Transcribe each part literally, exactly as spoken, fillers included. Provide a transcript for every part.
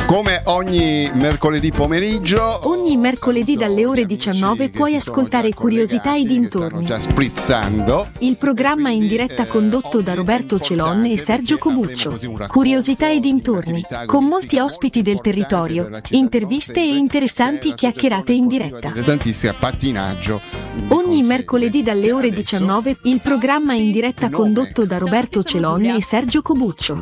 Come ogni mercoledì pomeriggio, Ogni mercoledì dalle ore diciannove puoi ascoltare Curiosità e dintorni. Già sprizzando. Il programma in diretta condotto da Roberto Celon e Sergio Cobuccio. Curiosità e dintorni, con molti ospiti del territorio, interviste e interessanti chiacchierate in diretta. Tantissimo pattinaggio. Ogni mercoledì dalle ore diciannove il programma in diretta condotto da Roberto Celon e Sergio Cobuccio.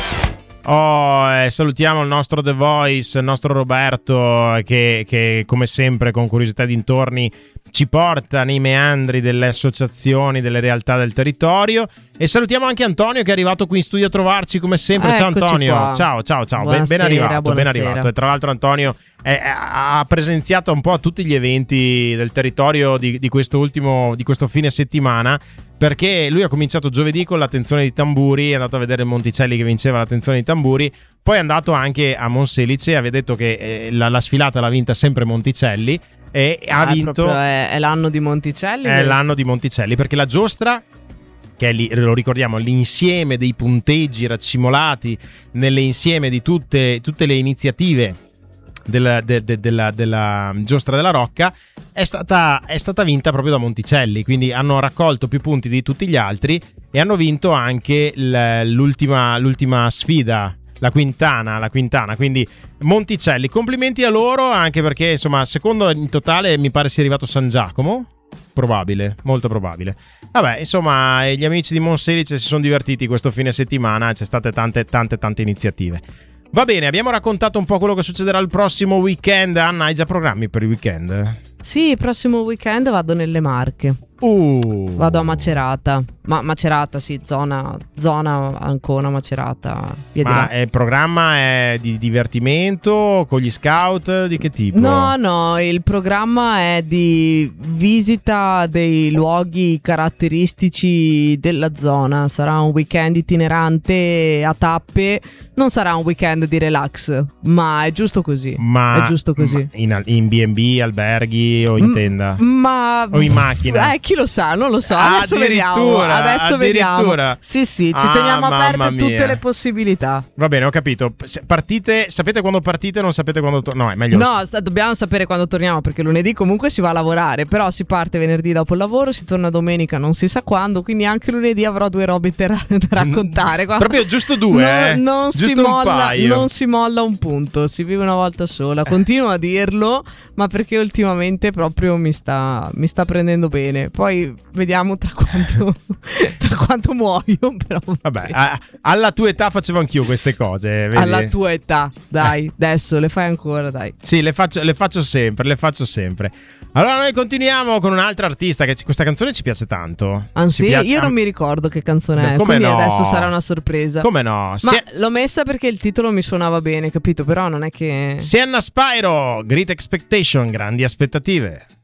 Oh, eh, salutiamo il nostro The Voice, il nostro Roberto che, che come sempre con Curiosità dintorni ci porta nei meandri delle associazioni, delle realtà del territorio. E salutiamo anche Antonio che è arrivato qui in studio a trovarci come sempre. Ciao Antonio, qua. ciao ciao ciao, ben, Buonasera, ben arrivato, ben buonasera. arrivato. E tra l'altro Antonio è, è, ha presenziato un po' a tutti gli eventi del territorio di, di questo ultimo, di questo fine settimana, perché lui ha cominciato giovedì con l'attenzione di tamburi, è andato a vedere Monticelli che vinceva l'attenzione di tamburi, poi è andato anche a Monselice, aveva detto che eh, la, la sfilata l'ha vinta sempre Monticelli e ha Ah, vinto. proprio È, è l'anno di Monticelli. È l'anno di Monticelli, perché la giostra, che è lì, lo ricordiamo, l'insieme dei punteggi raccimolati nell'insieme di tutte, tutte le iniziative della, de, de, della, della giostra della Rocca, è stata, è stata vinta proprio da Monticelli, quindi hanno raccolto più punti di tutti gli altri e hanno vinto anche l'ultima, l'ultima sfida, la quintana, la quintana, quindi Monticelli, complimenti a loro, anche perché insomma secondo in totale mi pare sia arrivato San Giacomo. Probabile, molto probabile. Vabbè, insomma, gli amici di Monselice si sono divertiti questo fine settimana, c'è state tante tante tante iniziative. Va bene, abbiamo raccontato un po' quello che succederà il prossimo weekend. Anna, hai già programmi per il weekend? Sì, il prossimo weekend vado nelle Marche. Uh. Vado a Macerata. Ma Macerata, sì, zona, zona Ancona, Macerata. Via di Ma là. il programma è di divertimento con gli scout? Di che tipo? No, no, il programma è di visita dei luoghi caratteristici della zona. Sarà un weekend itinerante a tappe. Non sarà un weekend di relax, ma è giusto così. Ma è giusto così. Ma in, in B and B, alberghi o in M- tenda? Ma O in macchina? Eh, chi lo sa, non lo so. Ah, Adesso vediamo. Adesso vediamo. Sì, sì, ci Ah, teniamo mamma aperte tutte mia. le possibilità. Va bene, ho capito. Se partite, sapete quando partite, non sapete quando to- no, è meglio. No, sta- dobbiamo sapere quando torniamo, perché lunedì comunque si va a lavorare. Però si parte venerdì dopo il lavoro, si torna domenica non si sa quando. Quindi anche lunedì avrò due robe da, da raccontare. Guarda, Proprio giusto due, non, eh? non Giusto si un molla, paio. non si molla un punto. Si vive una volta sola. Continuo a dirlo, ma perché ultimamente proprio mi sta, mi sta prendendo bene. Poi vediamo tra quanto, tra quanto muoio. Però Vabbè, a- alla tua età facevo anch'io queste cose. Vedi? alla tua età, dai, adesso le fai ancora, dai. Sì, le faccio, le faccio sempre, le faccio sempre. Allora noi continuiamo con un'altra artista che ci- questa canzone ci piace tanto. Ah, Ci sì? piace- Io non mi ricordo che canzone è, Come quindi no? adesso sarà una sorpresa. Come no? Ma Sie- l'ho messa perché il titolo mi suonava bene, capito? Però non è che... Sienna Spyro, Great Expectation, grandi aspettative.